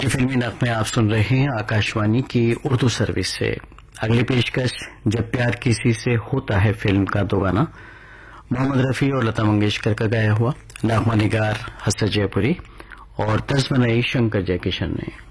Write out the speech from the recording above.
जी, फिल्मी नगमे आप सुन रहे हैं आकाशवाणी की उर्दू सर्विस से। अगली पेशकश जब प्यार किसी से होता है फिल्म का दो गाना, मोहम्मद रफी और लता मंगेशकर का गाया हुआ, नगमा निगार हसन जयपुरी और तर्ज बनाई शंकर जयकिशन ने।